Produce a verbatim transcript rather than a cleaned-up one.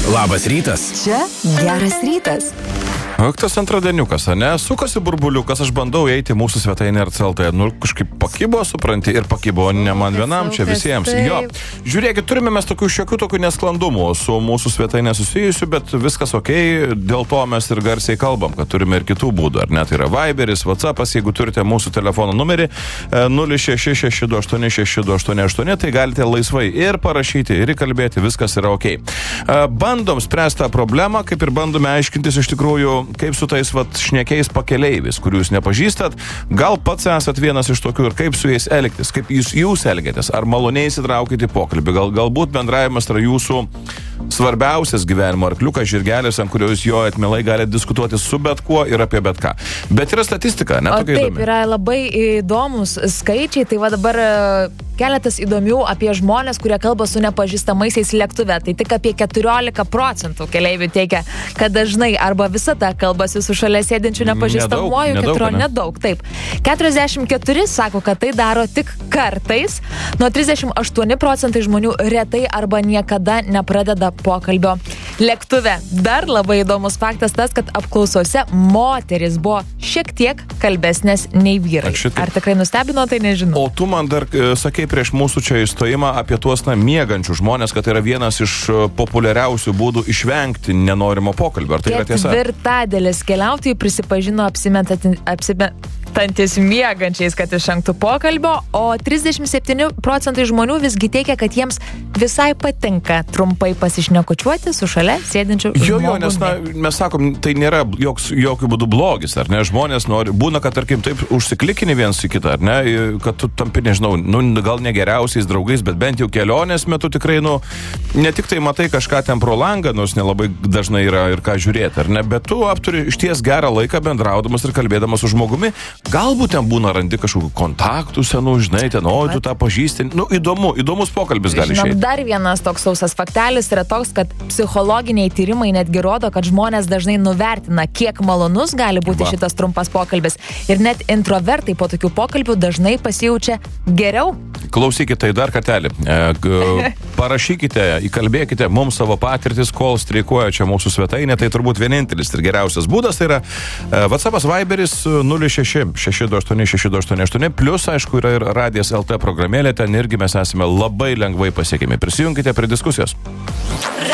Labas rytas. Čia geras rytas. Ak, tas antradieniukas, ne? Sukasi burbuliukas, aš bandau eiti mūsų svetainę R C L T. Nu, kažkaip pakibo, supranti, ir pakibo ne man vienam, čia visiems. Jo, žiūrėkit, turime mes tokių šiokių tokių nesklandumų su mūsų svetainė susijusių, bet viskas okei, dėl to mes ir garsiai kalbam, kad turime ir kitų būdų, ar ne? Tai yra Viberis, WhatsAppas, jeigu turite mūsų telefono numerį nulis šeši šeši du aštuoni šeši du aštuoni aštuoni, tai galite laisvai ir parašyti, ir įkalbėti, viskas yra okei. Bandom spręsti tą problemą, kaip ir bandome aiškintis iš tikrųjų, kaip su tais vat šnekiais pakeleivis, kurių jūs nepažįstat, gal pats esat vienas iš tokių ir kaip su jais elgtis, kaip jūs, jūs elgiatės, ar maloniai įsitraukite į pokalbį, gal, galbūt bendravimas yra jūsų svarbiausias gyvenimo arkliukas, žirgelis, ant kurio jūs jojat, mielai galite diskutuoti su bet kuo ir apie bet ką. Bet yra statistika, ne? O Tokia taip, įdomi. yra labai įdomus skaičiai, tai va dabar keletas įdomių apie žmonės, kurie kalba su nepažįstamaisiais lėktuve. Tai tik apie keturiolika procentų keleivių teikia, kad dažnai arba visada kalbasi su šalia sėdinčiu nepažįstamuoju, Nedaug, keturiolika nedaug, nedaug, taip. keturiasdešimt keturi sako, kad tai daro tik kartais, nuo trisdešimt aštuoni procentai žmonių retai arba niekada nepradeda pokalbio lėktuve. Dar labai įdomus faktas tas, kad apklausose moteris buvo šiek tiek kalbesnės nei vyrai. Ar tikrai nustebino, tai nežinau. O tu man dar e, sakei prieš mūsų čia įstojimą apie tuos, na, miegančių žmonės, kad tai yra vienas iš populiariausių būdų išvengti nenorimo pokalbio. Ar tai yra tiesa? Ketvirtadalis keliautojų prisipažino apsimetantis apsime... miegančiais, kad išvengtų pokalbio, o trisdešimt septyni procentai žmonių visgi teikia, kad jiems visai patinka trumpai pasišnekučiuoti su šalia sėdinčiu Jo, žmogumi. jo, nes na, mes sakom, tai nėra joks, jokių būdų blogis, ar ne? Žmonės nori, būna, kad, tarkim, taip užsiklikini viens į kitą, ar ne? Kad tu tampi, nežinau, nu, gal ne geriausiais draugais, bet bent jau kelionės metu tikrai, nu, ne tik tai matai kažką ten pro langą, nors nelabai dažnai yra ir ką žiūrėti, ar ne? Bet tu apturi išties gerą laiką bendraudamas ir kalbėdamas su žmogumi. Galbūt ten būna randi kažkokių kontaktų senų, žinai, ten, oi, tu tą pažįsti. Nu, įdomu, įdomus pokalbis gali Žinom, išeiti. dar vienas toks sausas faktelis yra toks, kad psichologiniai tyrimai netgi rodo, kad žmonės dažnai nuvertina, kiek malonus gali būti Va. šitas trumpas pokalbis. Ir net introvertai po tokių pokalbių dažnai pasijaučia geriau. Klausykite tai dar kartelį. E, g, parašykite, įkalbėkite mums savo patirtis, kol streikuoja čia mūsų svetainė. Tai turbūt vienintelis ir geriausias būdas. Tai yra e, WhatsAppas Viberis nulis šeši šeši du aštuoni šeši du aštuoni aštuoni. Plius, aišku, yra ir Radijas L T programėlė. Ten irgi mes esame labai lengvai pasiekiami. Prisijunkite prie diskusijos.